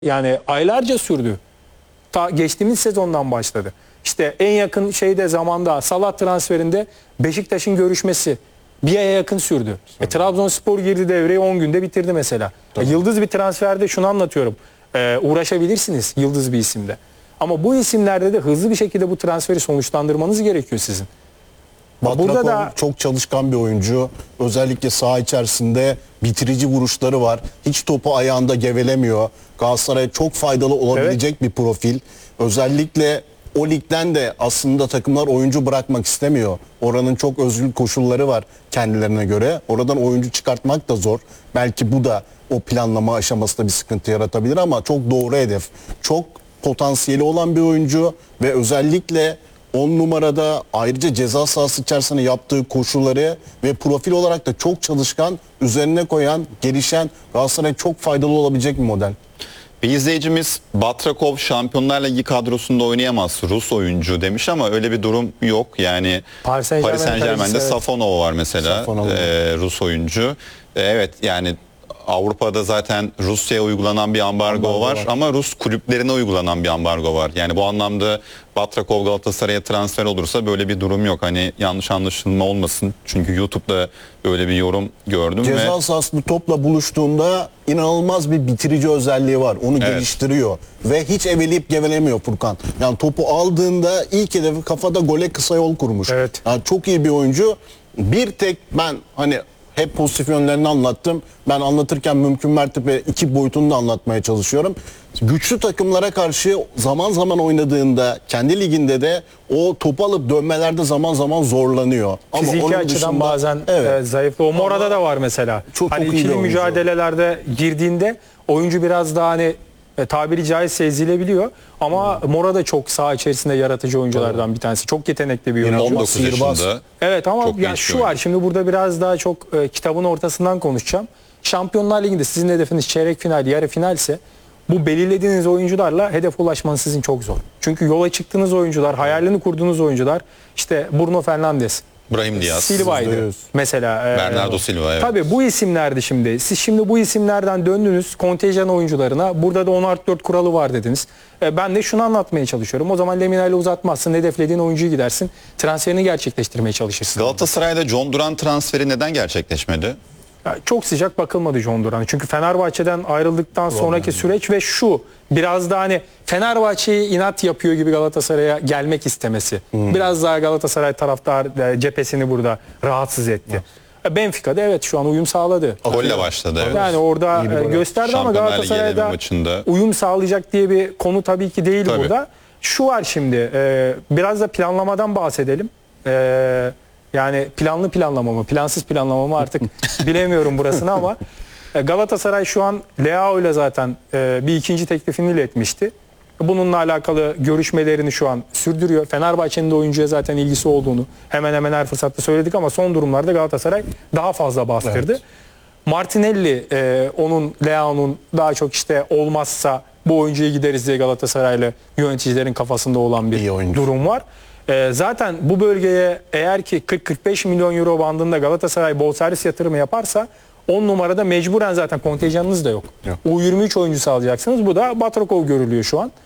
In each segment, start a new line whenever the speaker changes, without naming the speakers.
Yani aylarca sürdü. Ta geçtiğimiz sezondan başladı. İşte en yakın şeyde zamanda Salah transferinde Beşiktaş'ın görüşmesi bir aya yakın sürdü. Trabzonspor girdi devreye 10 günde bitirdi mesela. Yıldız bir transferde şunu anlatıyorum. Uğraşabilirsiniz yıldız bir isimde. Ama bu isimlerde de hızlı bir şekilde bu transferi sonuçlandırmanız gerekiyor sizin.
Burada da çok çalışkan bir oyuncu. Özellikle saha içerisinde bitirici vuruşları var. Hiç topu ayağında gevelemiyor. Galatasaray'a çok faydalı olabilecek bir profil. Özellikle o ligden de aslında takımlar oyuncu bırakmak istemiyor. Oranın çok özgür koşulları var kendilerine göre. Oradan oyuncu çıkartmak da zor. Belki bu da o planlama aşamasında bir sıkıntı yaratabilir ama çok doğru hedef. Çok potansiyeli olan bir oyuncu ve özellikle 10 numarada ayrıca ceza sahası içerisinde yaptığı koşulları ve profil olarak da çok çalışkan, üzerine koyan, gelişen, Galatasaray'a çok faydalı olabilecek bir model.
Bir izleyicimiz Batrakov Şampiyonlar Ligi kadrosunda oynayamaz Rus oyuncu demiş ama öyle bir durum yok. Yani
Paris
Paris Saint-Germain'de
evet.
Safonov var mesela, Rus oyuncu. Evet yani Avrupa'da zaten Rusya'ya uygulanan bir ambargo var ama Rus kulüplerine uygulanan bir ambargo var. Yani bu anlamda Batrakov Galatasaray'a transfer olursa böyle bir durum yok. Hani yanlış anlaşılma olmasın. Çünkü YouTube'da böyle bir yorum gördüm.
Ceza sahasında topla buluştuğunda inanılmaz bir bitirici özelliği var. Onu geliştiriyor. Ve hiç eveleyip gevelemiyor Furkan. Yani topu aldığında ilk hedefi kafada gole kısa yol kurmuş.
Evet.
Yani çok iyi bir oyuncu. Bir tek ben hani hep pozitif yönlerini anlattım. Ben anlatırken mümkün mertebe iki boyutunu da anlatmaya çalışıyorum. Güçlü takımlara karşı zaman zaman oynadığında kendi liginde de o topu alıp dönmelerde zaman zaman zorlanıyor.
Fiziki
onun
açıdan
dışında,
bazen zayıflı. O Mora'da da var mesela.
Çok
hani
iyi bir
ikili
oyuncu.
mücadelelerde girdiğinde oyuncu biraz daha hani tabiri caizse ezilebiliyor. Ama Mora da çok saha içerisinde yaratıcı oyunculardan bir tanesi. Çok yetenekli bir oyuncu.
19
sihirbaz.
yaşında.
Evet ama
Çok
ya
genç
şu
bir
var,
oyuncu.
şimdi burada biraz daha çok kitabın ortasından konuşacağım. Şampiyonlar Ligi'nde sizin hedefiniz çeyrek final, yarı finalse bu belirlediğiniz oyuncularla hedefe ulaşmanız sizin çok zor. Çünkü yola çıktığınız oyuncular, hayalini kurduğunuz oyuncular işte Bruno Fernandes,
Brahim Diaz,
Silva'ydı mesela.
Bernardo Silva. Evet.
Tabii bu isimlerdi şimdi. Siz şimdi bu isimlerden döndünüz kontenjan oyuncularına. Burada da 10+4 kuralı var dediniz. Ben de şunu anlatmaya çalışıyorum. O zaman Lemina ile uzatmazsın. Hedeflediğin oyuncuyu gidersin. Transferini gerçekleştirmeye çalışırsın.
Galatasaray'da John Duran transferi neden gerçekleşmedi?
Ya çok sıcak bakılmadı John Duran'a. Çünkü Fenerbahçe'den ayrıldıktan sonraki süreç ve şu biraz daha hani Fenerbahçe'yi inat yapıyor gibi Galatasaray'a gelmek istemesi. Biraz daha Galatasaray taraftar cephesini burada rahatsız etti. Benfica'da evet şu an uyum sağladı.
Golle başladı. Evet.
Yani orada gösterdi ama
Şampiyonlar Ligi eleme
Galatasaray'da
maçında.
uyum sağlayacak diye bir konu tabii ki değil
Tabii.
burada. Şu var şimdi biraz da planlamadan bahsedelim. Yani planlı planlama mı, plansız planlama mı artık bilemiyorum burasını ama Galatasaray şu an Leao ile zaten bir ikinci teklifini iletmişti. Bununla alakalı görüşmelerini şu an sürdürüyor. Fenerbahçe'nin de oyuncuya zaten ilgisi olduğunu hemen hemen her fırsatta söyledik ama son durumlarda Galatasaray daha fazla bastırdı. Evet. Martinelli onun Leao'nun daha çok işte olmazsa bu oyuncuya gideriz diye Galatasaraylı yöneticilerin kafasında olan bir durum var. Zaten bu bölgeye eğer ki 40-45 milyon euro bandında Galatasaray bonservis yatırımı yaparsa 10 numarada mecburen zaten kontenjanınız da yok. U23 oyuncusu alacaksınız. Bu da Batrakov görülüyor şu an.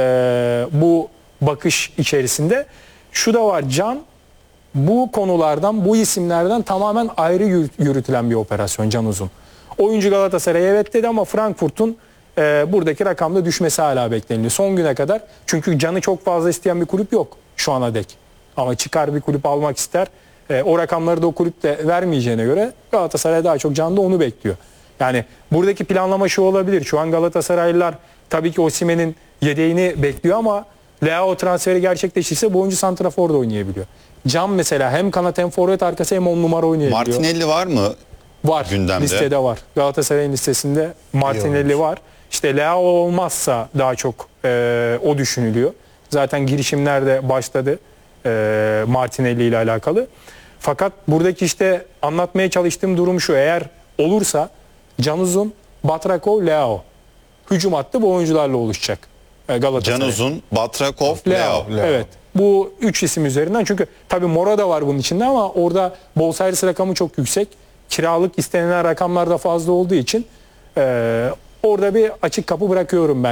Bu bakış içerisinde. Şu da var Can, bu konulardan, bu isimlerden tamamen ayrı yürütülen bir operasyon Can Uzun. Oyuncu Galatasaray'a evet dedi ama Frankfurt'un buradaki rakamda düşmesi hala bekleniyor. Son güne kadar çünkü Can'ı çok fazla isteyen bir kulüp yok şu ana dek. Ama çıkar bir kulüp almak ister. O rakamları da o kulüp de vermeyeceğine göre Galatasaray daha çok Can'da onu bekliyor. Yani buradaki planlama şu olabilir. Şu an Galatasaraylılar tabii ki Osimhen'in yedeğini bekliyor ama Leao transferi gerçekleşirse bu oyuncu santraforda oynayabiliyor. Can mesela hem kanat hem forvet arkası hem 10 numara oynayabiliyor.
Martinelli var mı?
Var.
Gündemde.
Listede var. Galatasaray'ın listesinde Martinelli var. İşte Leao olmazsa daha çok o düşünülüyor. Zaten girişimler de başladı Martinelli ile alakalı. Fakat buradaki işte anlatmaya çalıştığım durum şu. Eğer olursa Can Uzun, Batrakov, Leao hücum hattı bu oyuncularla oluşacak Galatasaray.
Can Uzun, Batrakov, Leao.
Evet. Bu 3 isim üzerinden çünkü tabii Mora da var bunun içinde ama orada bonservis rakamı çok yüksek. Kiralık istenilen rakamlar da fazla olduğu için Orada bir açık kapı bırakıyorum ben.